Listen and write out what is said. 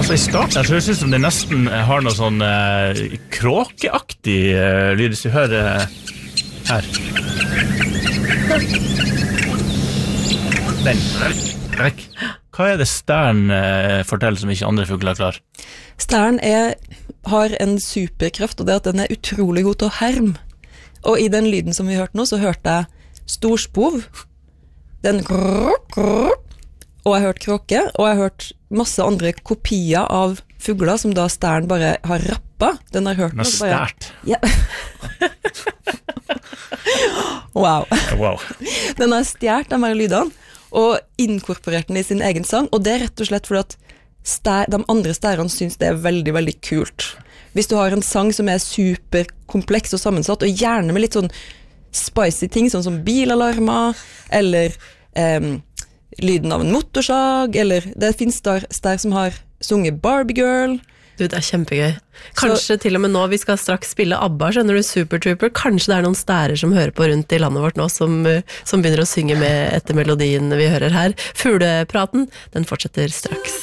Altså I starten så høres det ut som det nesten har noe sånn kråkeaktig lyd. Hvis vi hører her. Den. Hva det Stern forteller som ikke andre fugler klar? Stern har en superkraft, og det at den utrolig god til å herme. Og i den lyden som vi hørte nå, så hørte jeg storspov, den og jeg hørte kråke, og jeg hørte masse andre kopier av fugler som da Stern bare har rappet. Den har hørt den har stært. Ja. Wow. Den har stjert de her lydene, og inkorporert den i sin egen sang, og det rett og slett fordi at de andre stærene synes det veldig, veldig kult. Hvis du har en sang som superkompleks og sammensatt, og gjerne med litt sånn spicy ting, sånn som bilalarmer, eller lyden av en motorsag, eller det finnes stær som har sunget Barbie Girl. Du, det kjempegøy. Kanskje til og med nå, vi skal straks spille ABBA, skjønner du, Super Trooper, kanskje det noen stærer som hører på rundt i landet vårt nå, som begynner å synge med etter melodien vi hører her. Fuglepraten, den fortsetter straks.